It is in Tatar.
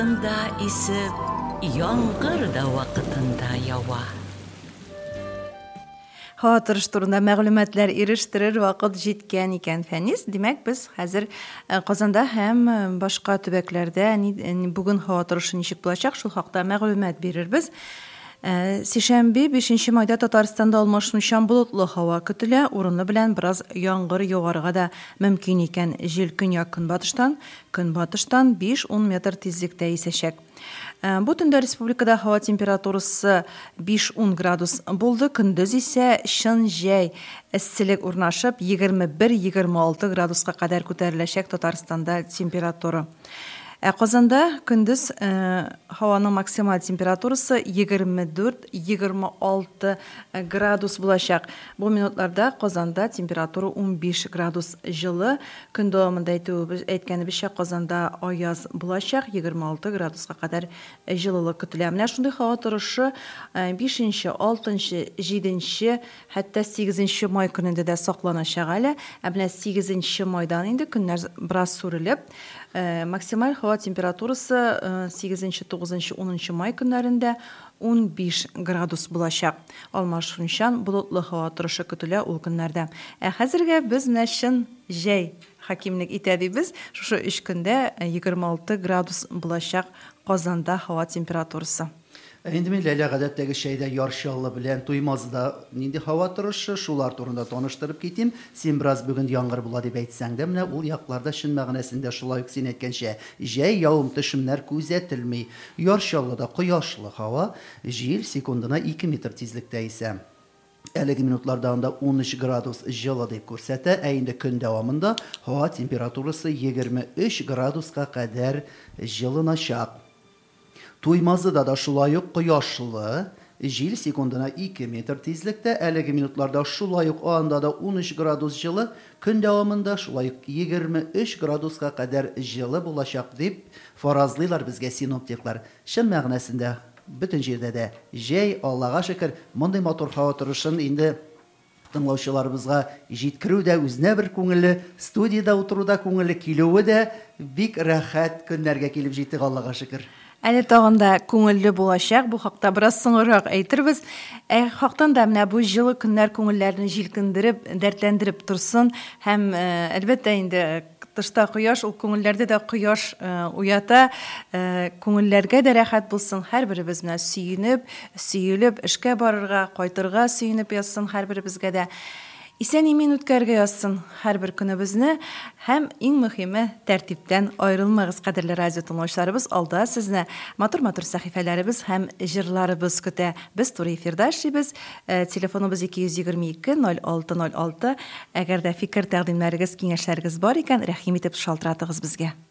Да исеп, яңгыр да вакытында ява. Хатırış турында мәгълүматлар ирештерер вакыт җиткән икән, Фәнис. Димәк, без хәзер Казанда һәм башка төбәкләрдә бүген хатırышы ничек булачак, шул хакта мәгълүмат бирербез. Сишәмбе 5 майда Татарстанда алмашынучан болытлы һава көтелә, урыны белән бераз яңгыр ягарга да мөмкин икән. Җил көньяк-көнбатыштан 5-10 метр тизлектә исәчәк. Бу төндә республикада һава температурасы 5-10 градус булды, көндез исә чын җәй эсселек урнашып 21-26 градуска кадәр күтәреләчәк Татарстанда температура. Казанда көндез һаваның максималь температурасы 24-26 градус булачак. Бу минутларда Казанда температура 15 градус жылы. Көн дәвамында әйткәнебезчә Казанда аяз булачак, 26 градуска кадәр җылылык көтелә. Менә шундый һава торышы 5, 6, 7, хәтта 8 май көнендә дә сакланачак әле. Менә 8 майдан инде көннәр бераз сүрелеп, максималь һава температурасы 8, 9, 10 май көннәрендә 15 градус булачак. Алмашынчан болытлы һава торышы көтелә ул көннәрдә. Хәзергә без мәшин җәй хакимлек итә дибез. Шушы 3 көндә 26 градус булачак Казанда һава температурасы. Инде мен Ләйлә гадәттәге шәйдә яршаллы белән Туймазда нинди һава торышы, шулар турында таныштырып китим. Син бераз бүген яңгыр була дип әйтсәң дә, менә ул якларда чын мәгънәсендә шулай ук син әйткәнчә, җәй явым-төшемнәр күзәтелми. Яршаллыда кояшлы һава, җил секундына 2 метр тизлектә исә. Әлеге минутларда анда 13 градус җылы дип күрсәтә, инде көн дәвамында һава температурасы 23 градуска кадәр җылыначак. Туймазыда да шулай ук кояшлы, җил секундына 2 метр тизлектә, әлеге минутларда шулай ук анда да 13 градус җылы, көн дәвамында шулай ук 23 градуска кадәр җылы булачак дип фаразлыйлар безгә синоптиклар. Чын мәгънәсендә бөтен җирдә дә җәй, Аллага шөкер, мондый матур һава торышын инде тыңлаучыларыбызга җиткерү дә үзенә бер күңелле, студиядә утыруда күңелле, килүе дә бик рәхәт көннәргә килеп җиттек, Аллага шөкер. Әле тагында күңелле булачак, бу хакта бераз соңрак әйтербез. Хактан да менә бу җылы көннәр күңелләрне җилкендереп, дәртләндереп торсын һәм әлбәттә инде тышта кояш, ул күңелләрдә дә кояш уята, күңелләргә дә рәхәт булсын. Һәрберебез менә сөелеп, эшкә барырга, кайтырга сөенеп язсын һәрберебезгә дә. Исән-имин үткәргә язсын һәрбер көнебезне һәм иң мөһиме тәртиптән аерылмагыз, кадерле радио тыңлаучыларыбыз. Алда сезне матур-матур сәхифәләребез һәм җырларыбыз көтә. Без туры эфирдә эшлибез. Телефоныбыз 222-0606. Әгәр дә фикер тәкъдимнәрегез, киңәшләрегез бар икән, рәхим итеп шалтыратыгыз безгә.